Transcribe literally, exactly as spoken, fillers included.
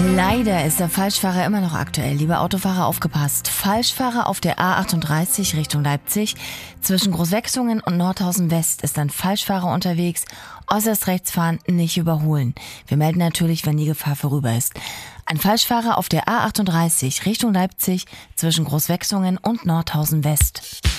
Leider ist der Falschfahrer immer noch aktuell. Liebe Autofahrer, aufgepasst. Falschfahrer auf der A achtunddreißig Richtung Leipzig. Zwischen Großwechsungen und Nordhausen West ist ein Falschfahrer unterwegs. Äußerst rechts fahren, nicht überholen. Wir melden natürlich, wenn die Gefahr vorüber ist. Ein Falschfahrer auf der A achtunddreißig Richtung Leipzig zwischen Großwechsungen und Nordhausen West.